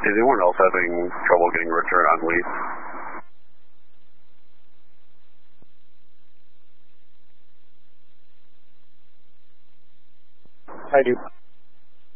Is anyone else having trouble getting a return on lease? I do.